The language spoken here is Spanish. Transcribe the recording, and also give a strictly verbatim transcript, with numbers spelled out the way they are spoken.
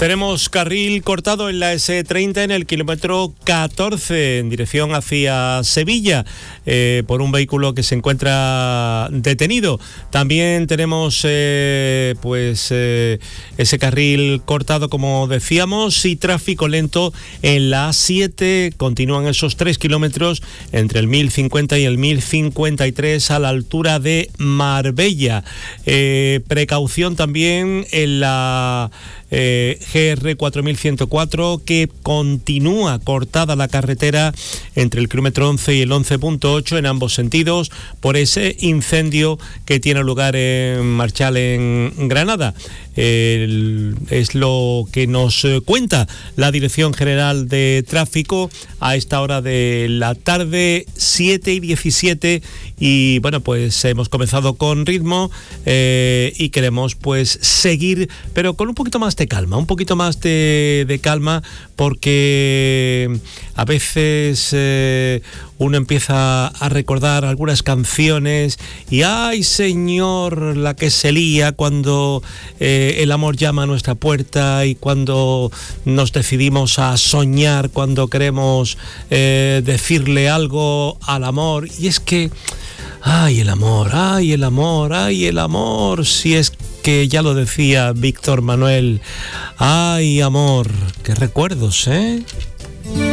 Tenemos carril cortado en la ese treinta en el kilómetro catorce en dirección hacia Sevilla eh, por un vehículo que se encuentra detenido. También tenemos eh, pues eh, ese carril cortado, como decíamos, y tráfico lento en la A siete. Continúan esos tres kilómetros entre el mil cincuenta y el mil cincuenta y tres a la altura de Marbella. Eh, precaución también en la Eh, G R cuatro mil ciento cuatro, que continúa cortada la carretera entre el kilómetro once y el once punto ocho en ambos sentidos por ese incendio que tiene lugar en Marchal, en Granada. El, es lo que nos cuenta la Dirección General de Tráfico a esta hora de la tarde, siete y diecisiete, y bueno, pues hemos comenzado con ritmo eh, y queremos pues seguir, pero con un poquito más de calma, un poquito más de, de calma, porque a veces eh, uno empieza a recordar algunas canciones y ¡ay, señor!, la que se lía cuando eh, el amor llama a nuestra puerta y cuando nos decidimos a soñar, cuando queremos eh, decirle algo al amor. Y es que ¡ay, el amor! ¡Ay, el amor! ¡Ay, el amor! Si es que ya lo decía Víctor Manuel. ¡Ay, amor! ¡Qué recuerdos, eh!